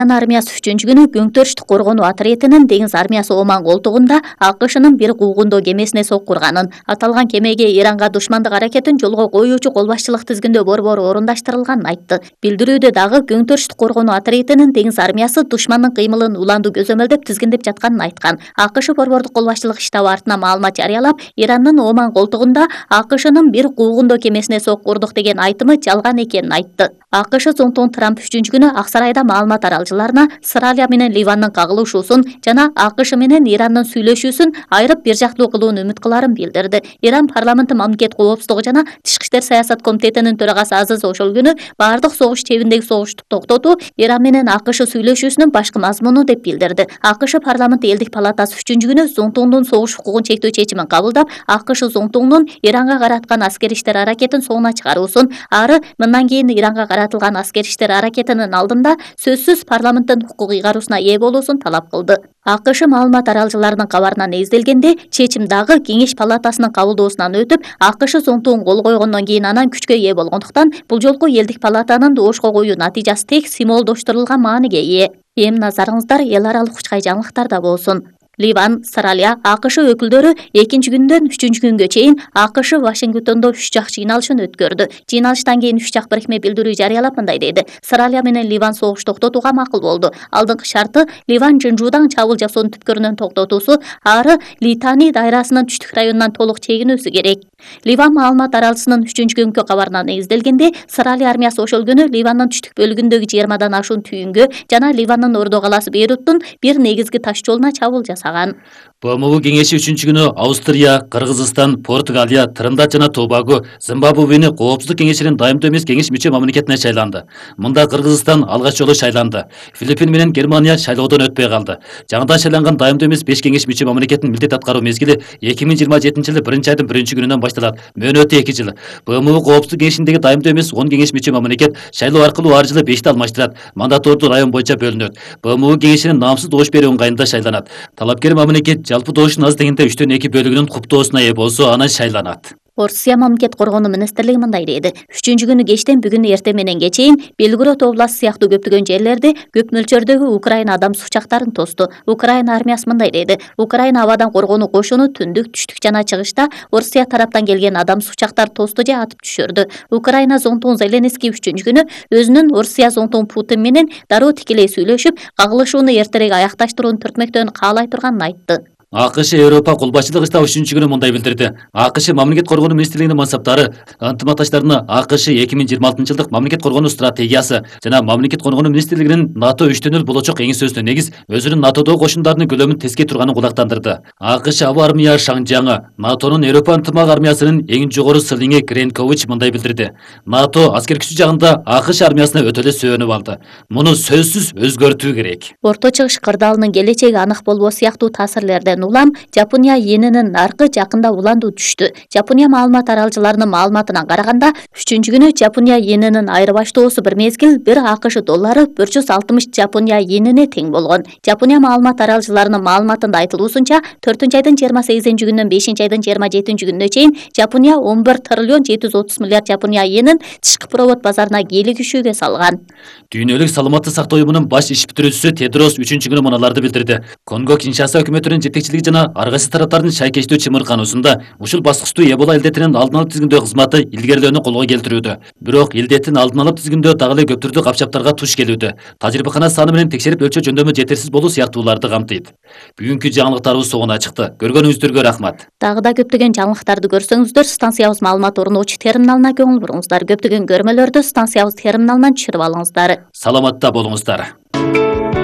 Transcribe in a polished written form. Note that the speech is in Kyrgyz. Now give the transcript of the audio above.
армиясы 3 күнү Көңтөрүштү коргонуу отрядынын деңиз армиясы Оман колтугунда АКШнын бир куугундоо кемесине соккурганын, аталган кемеге Иранга душмандык аракетин жолго коюучу кол башчылык тизгиндөө борбору орундаштырылганын айтты. Билдирүүдө дагы Көңтөрүштү коргонуу отрядынын деңиз армиясы душмандын кыймылын уланду көзөмөлдөп тизгиндеп жатканын айткан. АКШ борбордук кол башчылык штабы артынан маалымат жарыялап, Ирандын Оман колтугунда АКШнын бир куугундоо кемесине соккурдук деген айтымы жалган экенин айтты. АКШ Зонтун Трамп 3 күнү Ак Сарайда маалымат аралчыларына Сыралия менен Ливандын кагылышуусун жана АКШ менен Ирандын сүйлөшүүсүн айрып бир жактуу кылууну үмүт кыларын билдирди. Иран парламенти мамлекет коопсуздугу жана Тышкы иштер саясат комитетинин төрагасы Азиз ошол күнү бардык согуш чебиндеги согушту токтотуу Иран менен АКШ сүйлөшүүсүнүн башкы мазмуну деп билдирди. АКШ парламенти элдик палатасы 3 күнү Зонтундун согуш укугун чектөө чечимин кабылдап, АКШ Зонтундун Иранга караткан аскери иштер аракетин соңуна чыгаруусун, ары мындан кийин Иранга каратылган аскери иштер аракетинин алдында сөзсүз парламенттин укук ыйгаруусуна ээ болуусун талап кылды. АКШ маалымат аралчыларынын кабарына негизделгенде, чечим дагы Кеңеш палатасынын кабылдоосунан өтүп, АКШ Зонтун кол койгондон кийин анан күчкө ээ болгондуктан, бул жолку элдик палатанын доошко коюу натыйжасы тек символдоштурулган мааниге ээ. Эми назарыңыздар эл аралык учкай жаңылыктарда болсун. Ливан, Сыралия, АКШ өкүлдөрү 2 күндөн 3 күнгө чейин АКШ Вашингтондо 3 жак жыйналышын өткөрдү. Жыйналыштан кийин 3 жак бирикме билдирүү жарыялап мындай деди: Сыралия менен Ливан согуш токтотууга макул болду. Алдыңкы шарты Ливан Жынжуудан чабуул жасоонун түпкөрүнөн токтотуусу, ары Литани дайрасынын түштүк районунан толук чегинүүсү керек. Ливан маалымат аралчысынын 3 күнгө кабарына негизделгенде, Сыралия армиясы ошол күнү Ливандын түштүк бөлүгүндөгү 20дан ашуун түйүнгө жана Ливандын ордо калаасы Бейруттун бир негизги таш жолуна чабуул жасаган. БМУ кеңеши 3 күнү Австрия, Кыргызстан, Португалия, Триндад жана Тобаго, Зимбабвени коопсуздук кеңешинин дайымдуу эмес кеңеш мүчө мамлекетине шайланды. Мында Кыргызстан алгач жолу шайланды. Филиппин менен Германия шайлоодон өтпөй калды. Жаңыдан шайланган дайымдуу эмес 5 кеңеш мүчө мамлекеттин милдет аткаруу мезгили 2027-жылы 1-айдын 1-күнүнөн башталат. Мөөнөтү 2 жыл. БМУ коопсуздук кеңешиндеги дайымдуу эмес 10 кеңеш мүчө мамлекет шайлоо аркылуу ар жылы 5ти алмаштырат. Мандатторду район боюнча бөлүнөт. БМУ кеңешинин наамсыз доош берүү ыңгайында шайланат. Талапкер мамлекет жалпы доошун аз дегенде 3/2 бөлүгүнүн куптоосуна ээ болсо анан шайланат. Орусия мамлекет коргонуу министрлиги мындай деди: 3 күнү кечтен бүгүн эртең мененге чейин Белгород областы сыяктуу көптөгөн жерлерди көп мөлчөрдөгү Украина адамсыз учактарын тосту. Украина армиясы мындай деди: Украина абадан коргонуу кошуну түндүк, түштүк жана чыгышта Орусия тараптан келген адамсыз учактар тосту же атып түшүрдү. Украина Зонтун Зеленский 3 күнү өзүнүн Орусия Зонтун Путин менен дароо тикелей сүйлөшүп, кагылышууну эртерээк аякташтырууну түртмөктөн каалай турганын айтты. АКШ Европа кол башчылыгы штабы 3 күнү мындай билдирди. АКШ мамлекет коргонуу министрлигинин мансаптары ынтымакташтарына АКШ 2026-жылдык мамлекет коргонуу стратегиясы жана мамлекет коргонуу министрлигинин НАТО 3/0 болочок эңсөөсүнө негиз өзүнүн НАТОдогу кошундарынын көлөмүн теске турганын кулактандырды. АКШ аба армия шаңжаңы НАТОнун Европа ынтымак армиясынын эң жогору сылыңы Кренкович мындай билдирди. НАТО аскер күчү жагында АКШ армиясына өтө эле сүйөнүп алды. Муну сөзсүз өзгөртүү керек. Орто Чыгыш кырдаалынын келечеги анык болбоо сыяктуу таасирлерден улам Жапония энинин наркы жакында уландуу түштү. Жапония маалымат аралчыларынын маалыматына караганда, 3 күнү Жапония энинин айырбаштоосу бир мезгил 1 АКШ доллары 460 Жапония энине тең болгон. Жапония маалымат аралчыларынын маалыматында айтылуусунча, 4-айдын 28-күнүнөн 5-айдын 27-күнүнө чейин Жапония 11 триллион 730 миллиард Жапония энин тышкы провод базарына кийлигишүүгө салган. Дүйнөлүк саламаттык сактоо уюмунун баш иш бүтүрүүчүсү Тедрос 3 күнү муналарды билдирди. Конго Киншаса өкмөтүнүн жетекчилиги жана ар кайсы тараптардын шайкештүү чымыркануусунда ушул баскычтуу Эбола илдетинин алдын алып тизгиндөө кызматы илгерилөөнү колго келтирүүдө. Бирок илдеттин алдын алып тизгиндөө дагы эле көп түрдүү капчаптарга туш келүүдө. Тажрыйбакана саны менен текшерип өлчөө жөндөмү жетерсиз болуу сыяктууларды камтыйт. Бүгүнкү жаңылыктарыбыз соңуна чыкты. Көргөнүңүздөргө рахмат. Дагы да көптөгөн жаңылыктарды көрсөңүздөр, станциябыз маалымат орночу терминалына көңүл буруңуздар. Көптөгөн көрмөлөрдү станциябыз терминалынан түшүрүп алыңыздар. Саламатта болуңуздар.